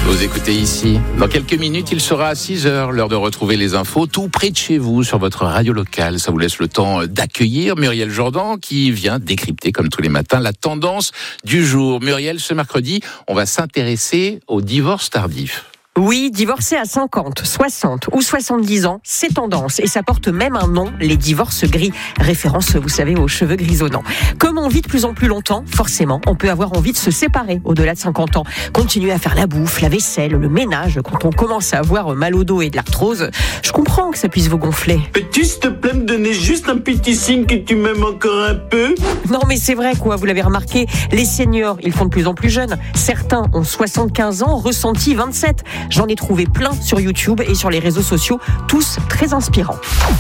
Vous écoutez ici. Dans quelques minutes, il sera à 6h, l'heure de retrouver les infos tout près de chez vous sur votre radio locale. Ça vous laisse le temps d'accueillir Muriel Jourdan qui vient décrypter, comme tous les matins, la tendance du jour. Muriel, ce mercredi, on va s'intéresser au divorce tardif. Oui, divorcer à 50, 60 ou 70 ans, c'est tendance et ça porte même un nom, les divorces gris. Référence, vous savez, aux cheveux grisonnants. Comme on vit de plus en plus longtemps, forcément, on peut avoir envie de se séparer au-delà de 50 ans. Continuer à faire la bouffe, la vaisselle, le ménage, quand on commence à avoir mal au dos et de l'arthrose, je comprends que ça puisse vous gonfler. Peux-tu s'il te plaît me donner juste un petit signe que tu m'aimes encore un peu ? Non mais c'est vrai quoi, vous l'avez remarqué, les seniors, ils font de plus en plus jeunes. Certains ont 75 ans, ressentis 27. J'en ai trouvé plein sur YouTube et sur les réseaux sociaux, tous très inspirants.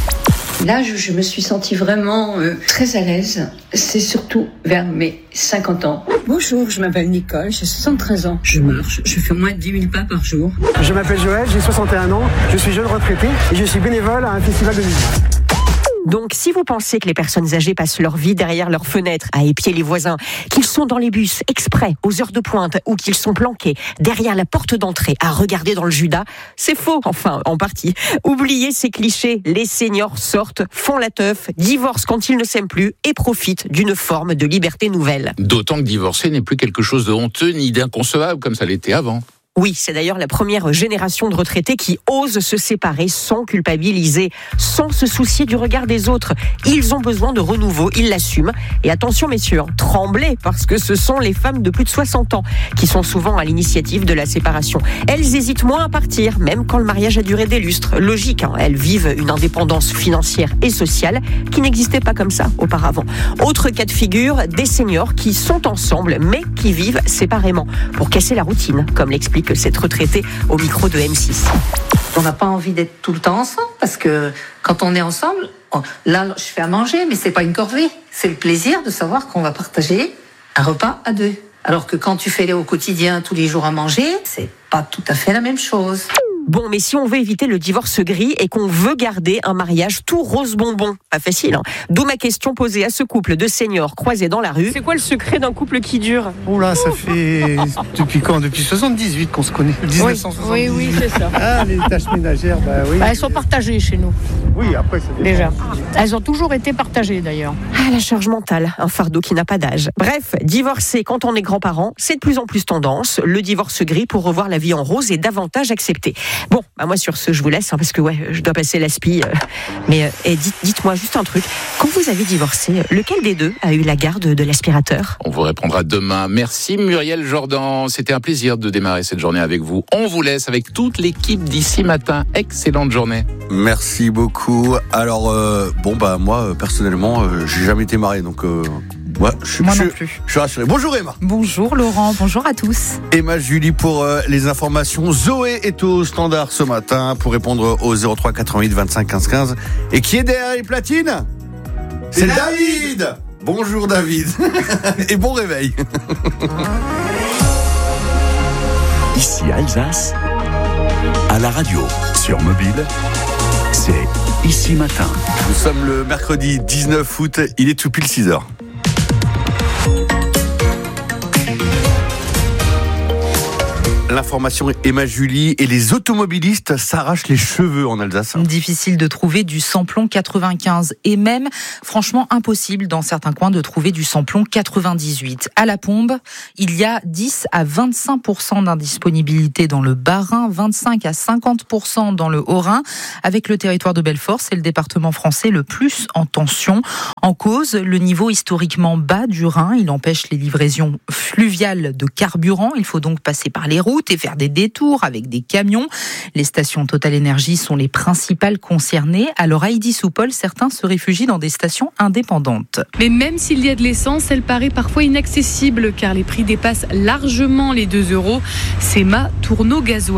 Là, je me suis sentie vraiment très à l'aise. C'est surtout vers mes 50 ans. Bonjour, je m'appelle Nicole, j'ai 73 ans. Je marche, je fais au moins 10 000 pas par jour. Je m'appelle Joël, j'ai 61 ans, je suis jeune retraité et je suis bénévole à un festival de musique. Donc, si vous pensez que les personnes âgées passent leur vie derrière leurs fenêtres à épier les voisins, qu'ils sont dans les bus exprès aux heures de pointe ou qu'ils sont planqués derrière la porte d'entrée à regarder dans le Judas, c'est faux, enfin, en partie. Oubliez ces clichés, les seniors sortent, font la teuf, divorcent quand ils ne s'aiment plus et profitent d'une forme de liberté nouvelle. D'autant que divorcer n'est plus quelque chose de honteux ni d'inconcevable comme ça l'était avant. Oui, c'est d'ailleurs la première génération de retraités qui osent se séparer sans culpabiliser, sans se soucier du regard des autres. Ils ont besoin de renouveau, ils l'assument. Et attention messieurs, tremblez, parce que ce sont les femmes de plus de 60 ans qui sont souvent à l'initiative de la séparation. Elles hésitent moins à partir, même quand le mariage a duré des lustres. Logique, hein, elles vivent une indépendance financière et sociale qui n'existait pas comme ça auparavant. Autre cas de figure, des seniors qui sont ensemble, mais qui vivent séparément, pour casser la routine, comme l'explique cette retraitée au micro de M6. On n'a pas envie d'être tout le temps ensemble parce que quand on est ensemble, là je fais à manger mais c'est pas une corvée, c'est le plaisir de savoir qu'on va partager un repas à deux. Alors que quand tu fais au quotidien tous les jours à manger, c'est pas tout à fait la même chose. Bon, mais si on veut éviter le divorce gris et qu'on veut garder un mariage tout rose bonbon, pas facile, hein. D'où ma question posée à ce couple de seniors croisés dans la rue. C'est quoi le secret d'un couple qui dure ? Oula, ça fait depuis quand ? Depuis 78 qu'on se connaît. 1978. Oui, c'est ça. Ah, les tâches ménagères, bah oui. Elles sont partagées chez nous. Oui, après c'est Déjà. Elles ont toujours été partagées d'ailleurs. Ah, la charge mentale, un fardeau qui n'a pas d'âge. Bref, divorcer quand on est grands-parents, c'est de plus en plus tendance. Le divorce gris pour revoir la vie en rose est davantage accepté. Bon, bah moi sur ce, je vous laisse, hein, parce que je dois passer l'aspi. Mais dites-moi juste un truc. Quand vous avez divorcé, lequel des deux a eu la garde de l'aspirateur ? On vous répondra demain. Merci Muriel Jourdan. C'était un plaisir de démarrer cette journée avec vous. On vous laisse avec toute l'équipe d'ici matin. Excellente journée. Merci beaucoup. Alors, moi, personnellement, j'ai jamais été marié, donc... Moi non plus. Je suis rassuré. Bonjour Emma. Bonjour Laurent, bonjour à tous. Emma, Julie pour les informations. Zoé est au standard ce matin pour répondre au 03 88 25 15 15. Et qui est derrière les platines ? C'est David. Bonjour David. Et bon réveil. Ici Alsace, à la radio, sur mobile, c'est Ici Matin. Nous sommes le mercredi 19 août, il est tout pile 6h. L'information Emma Julie et les automobilistes s'arrachent les cheveux en Alsace. Difficile de trouver du samplon 95 et même franchement impossible dans certains coins de trouver du samplon 98. À la Pombe, il y a 10 à 25% d'indisponibilité dans le Bas-Rhin, 25 à 50% dans le Haut-Rhin. Avec le territoire de Belfort, c'est le département français le plus en tension. En cause, le niveau historiquement bas du Rhin, il empêche les livraisons fluviales de carburant. Il faut donc passer par les routes et faire des détours avec des camions. Les stations Total Énergie sont les principales concernées. Alors à Idi-sous-Pol, certains se réfugient dans des stations indépendantes. Mais même s'il y a de l'essence, elle paraît parfois inaccessible car les prix dépassent largement les 2 €. C'est ma Tourneau Gasoil.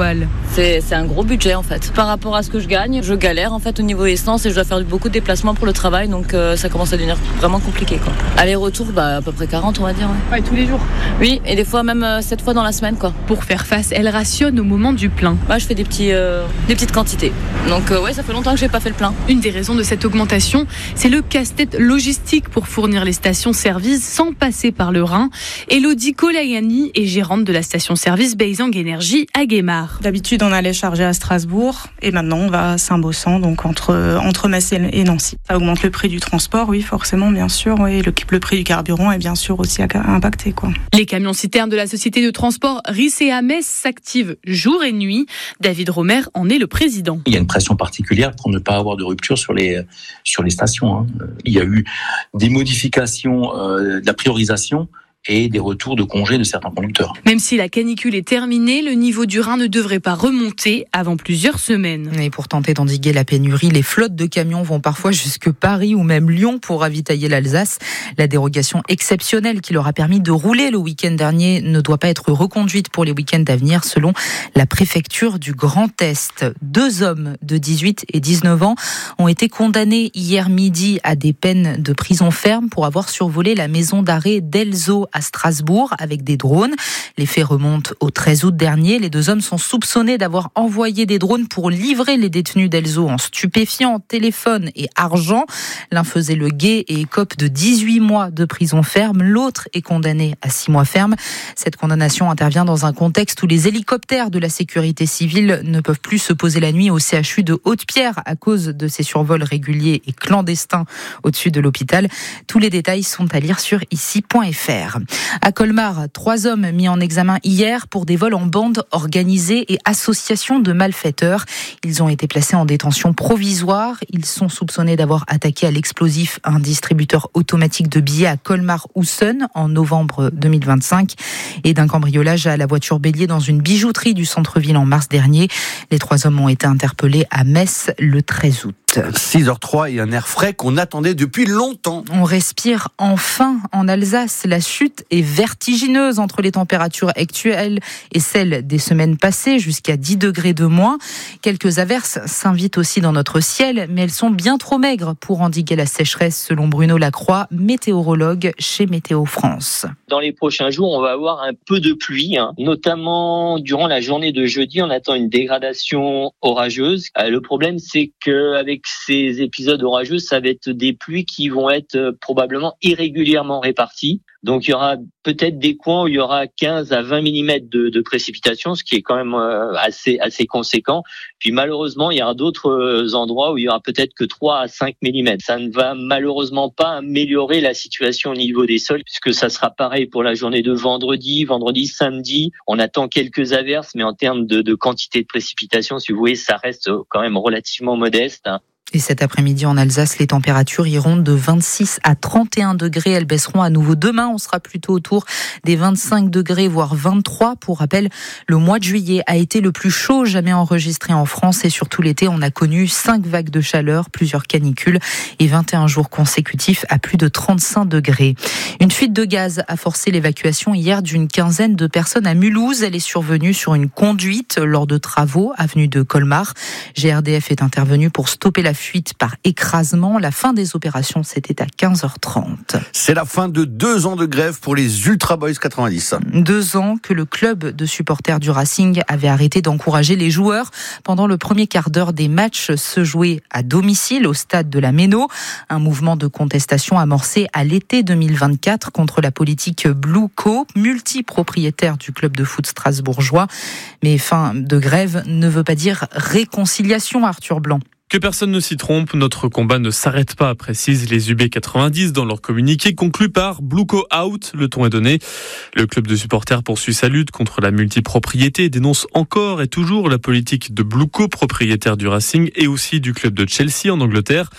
C'est un gros budget en fait. Par rapport à ce que je gagne, je galère en fait au niveau essence et je dois faire beaucoup de déplacements pour le travail, donc ça commence à devenir vraiment compliqué quoi. Aller-retour, à peu près 40 on va dire. Ouais, tous les jours. Oui, et des fois même 7 fois dans la semaine quoi. Pour faire face, elle rationne au moment du plein. Je fais des petites quantités. Donc ça fait longtemps que j'ai pas fait le plein. Une des raisons de cette augmentation, c'est le casse-tête logistique pour fournir les stations-service sans passer par le Rhin. Elodie Kolayani est gérante de la station-service Beizang Énergie à Guémar. D'habitude, on allait charger à Strasbourg et maintenant on va à Saint-Baussan, donc entre Metz et Nancy. Ça augmente le prix du transport, oui, forcément, bien sûr. Oui, le prix du carburant est bien sûr aussi impacté, quoi. Les camions-citernes de la société de transport Rissé à Metz s'activent jour et nuit. David Romer en est le président. Il y a une pression particulière pour ne pas avoir de rupture sur les stations. Il y a eu des modifications de la priorisation et des retours de congés de certains conducteurs. Même si la canicule est terminée, le niveau du Rhin ne devrait pas remonter avant plusieurs semaines. Et pour tenter d'endiguer la pénurie, les flottes de camions vont parfois jusque Paris ou même Lyon pour ravitailler l'Alsace. La dérogation exceptionnelle qui leur a permis de rouler le week-end dernier ne doit pas être reconduite pour les week-ends à venir, selon la préfecture du Grand Est. 2 hommes de 18 et 19 ans ont été condamnés hier midi à des peines de prison ferme pour avoir survolé la maison d'arrêt d'Elzo à Strasbourg avec des drones. Les faits remontent au 13 août dernier. Les 2 hommes sont soupçonnés d'avoir envoyé des drones pour livrer les détenus d'Elzo en stupéfiants, téléphones et argent. L'un faisait le guet et écope de 18 mois de prison ferme. L'autre est condamné à 6 mois ferme. Cette condamnation intervient dans un contexte où les hélicoptères de la sécurité civile ne peuvent plus se poser la nuit au CHU de Haute-Pierre à cause de ces survols réguliers et clandestins au-dessus de l'hôpital. Tous les détails sont à lire sur ici.fr. À Colmar, 3 hommes mis en examen hier pour des vols en bande organisée et association de malfaiteurs. Ils ont été placés en détention provisoire. Ils sont soupçonnés d'avoir attaqué à l'explosif un distributeur automatique de billets à Colmar-Houssen en novembre 2025 et d'un cambriolage à la voiture bélier dans une bijouterie du centre-ville en mars dernier. Les 3 hommes ont été interpellés à Metz le 13 août. 6h03 et un air frais qu'on attendait depuis longtemps. On respire enfin en Alsace. La chute est vertigineuse entre les températures actuelles et celles des semaines passées, jusqu'à 10 degrés de moins. Quelques averses s'invitent aussi dans notre ciel, mais elles sont bien trop maigres pour endiguer la sécheresse, selon Bruno Lacroix, météorologue chez Météo France. Dans les prochains jours, on va avoir un peu de pluie, notamment durant la journée de jeudi. On attend une dégradation orageuse. Le problème, c'est qu'avec ces épisodes orageux, ça va être des pluies qui vont être probablement irrégulièrement réparties. Donc il y aura peut-être des coins où il y aura 15 à 20 mm de précipitations, ce qui est quand même assez conséquent. Puis malheureusement, il y aura d'autres endroits où il y aura peut-être que 3 à 5 mm. Ça ne va malheureusement pas améliorer la situation au niveau des sols, puisque ça sera pareil pour la journée de vendredi, samedi. On attend quelques averses, mais en termes de quantité de précipitations, si vous voyez, ça reste quand même relativement modeste. Et cet après-midi en Alsace, les températures iront de 26 à 31 degrés. Elles baisseront à nouveau demain. On sera plutôt autour des 25 degrés, voire 23. Pour rappel, le mois de juillet a été le plus chaud jamais enregistré en France. Et surtout l'été, on a connu 5 vagues de chaleur, plusieurs canicules et 21 jours consécutifs à plus de 35 degrés. Une fuite de gaz a forcé l'évacuation hier d'une quinzaine de personnes à Mulhouse. Elle est survenue sur une conduite lors de travaux, avenue de Colmar. GRDF est intervenu pour stopper la fuite par écrasement. La fin des opérations, c'était à 15h30. C'est la fin de 2 ans de grève pour les Ultra Boys 90. 2 ans que le club de supporters du Racing avait arrêté d'encourager les joueurs pendant le premier quart d'heure des matchs se jouaient à domicile au stade de la Méno. Un mouvement de contestation amorcé à l'été 2024 contre la politique Blue Co, multipropriétaire du club de foot strasbourgeois. Mais fin de grève ne veut pas dire réconciliation, Arthur Blanc. Que personne ne s'y trompe, notre combat ne s'arrête pas, précisent les UB90 dans leur communiqué conclu par Bluco Out. Le ton est donné. Le club de supporters poursuit sa lutte contre la multipropriété et dénonce encore et toujours la politique de Bluco, propriétaire du Racing et aussi du club de Chelsea en Angleterre.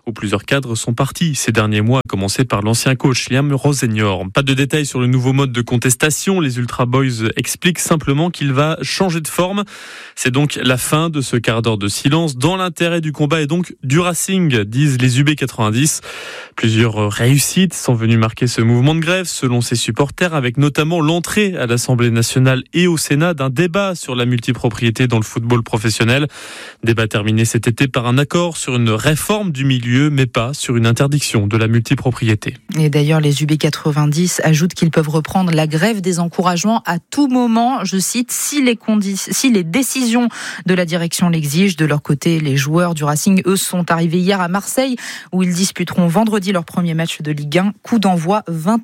où plusieurs cadres sont partis ces derniers mois, à commencer par l'ancien coach Liam Rosenior. Pas de détails sur le nouveau mode de contestation. Les Ultra Boys expliquent simplement qu'il va changer de forme. C'est donc la fin de ce quart d'heure de silence dans l'intérêt du combat et donc du Racing, disent les UB90. Plusieurs réussites sont venues marquer ce mouvement de grève, selon ses supporters, avec notamment l'entrée à l'Assemblée nationale et au Sénat d'un débat sur la multipropriété dans le football professionnel. Débat terminé cet été par un accord sur une réforme du milieu, mais pas sur une interdiction de la multipropriété. Et d'ailleurs, les UB90 ajoutent qu'ils peuvent reprendre la grève des encouragements à tout moment, je cite, si les décisions de la direction l'exigent. De leur côté, les joueurs du Racing, eux, sont arrivés hier à Marseille, où ils disputeront vendredi leur premier match de Ligue 1. Coup d'envoi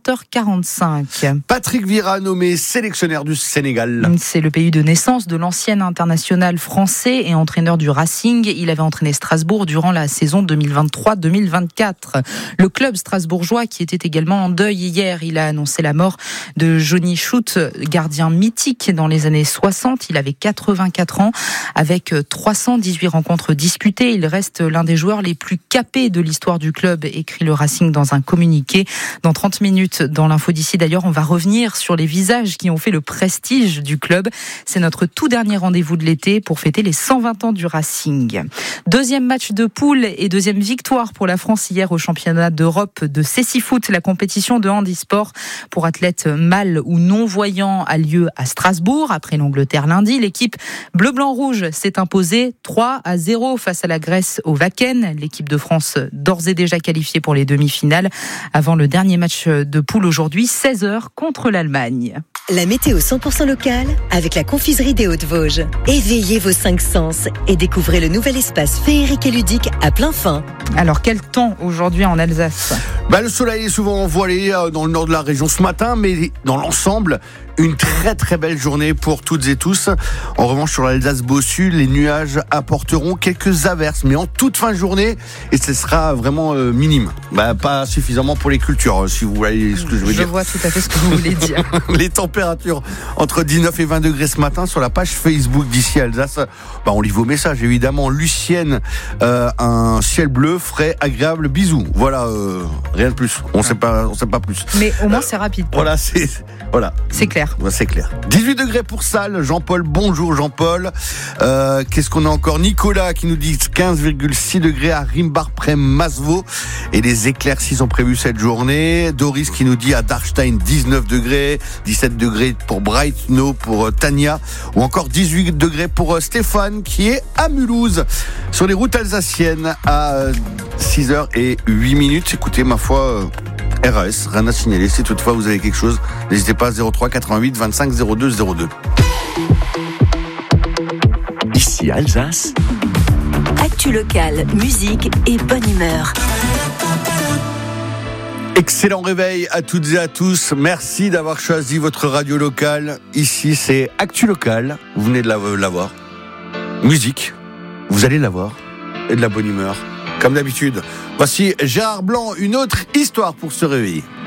20h45. Patrick Vieira nommé sélectionneur du Sénégal. C'est le pays de naissance de l'ancien international français et entraîneur du Racing. Il avait entraîné Strasbourg durant la saison 2023-2024. Le club strasbourgeois qui était également en deuil hier, il a annoncé la mort de Johnny Schutt, gardien mythique dans les années 60. Il avait 84 ans. Avec 318 rencontres disputées, il reste l'un des joueurs les plus capés de l'histoire du club, écrit le Racing dans un communiqué. Dans 30 minutes, dans l'info d'ici d'ailleurs, on va revenir sur les visages qui ont fait le prestige du club. C'est notre tout dernier rendez-vous de l'été pour fêter les 120 ans du Racing. Deuxième match de poule et deuxième victoire pour la France hier au championnat d'Europe de Cécifoot. La compétition de handisport pour athlètes mâles ou non-voyants a lieu à Strasbourg. Après l'Angleterre lundi, l'équipe bleu-blanc-rouge s'est imposée 3-0 face à la Grèce au Wacken. L'équipe de France d'ores et déjà qualifiée pour les demi-finales avant le dernier match de poule aujourd'hui, 16h contre l'Allemagne. La météo 100% locale avec la confiserie des Hauts-de-Vosges. Éveillez vos 5 sens et découvrez le nouvel espace féerique et ludique à plein fin. Alors quel temps aujourd'hui en Alsace ? Le soleil est souvent voilé dans le nord de la région ce matin, mais dans l'ensemble, une très très belle journée pour toutes et tous. En revanche, sur l'Alsace-Bossu, les nuages apporteront quelques averses, mais en toute fin de journée, et ce sera vraiment minime. Pas suffisamment pour les cultures, si vous voyez ce que je veux dire. Je vois tout à fait ce que vous voulez dire. Les températures entre 19 et 20 degrés ce matin sur la page Facebook d'Ici Alsace. On lit vos messages, évidemment. Lucienne, un ciel bleu, frais, agréable, bisous. Voilà, rien de plus. On sait pas plus. Mais au moins, c'est rapide. Voilà, c'est clair. C'est clair. 18 degrés pour Salles. Jean-Paul, bonjour Jean-Paul. Qu'est-ce qu'on a encore ? Nicolas qui nous dit 15,6 degrés à Rimbar près Masvo. Et les éclaircies sont prévues cette journée. Doris qui nous dit à Darstein 19 degrés, 17 degrés pour Breitno, pour Tania, ou encore 18 degrés pour Stéphane qui est à Mulhouse. Sur les routes alsaciennes à 6h08. Écoutez, ma foi... RAS, rien à signaler. Si toutefois vous avez quelque chose, n'hésitez pas à 03 88 25 02 02. Ici Alsace. Actu locale, musique et bonne humeur. Excellent réveil à toutes et à tous. Merci d'avoir choisi votre radio locale. Ici, c'est Actu locale. Vous venez de l'avoir. Musique, vous allez l'avoir. Et de la bonne humeur. Comme d'habitude. Voici Gérard Blanc, une autre histoire pour se réveiller.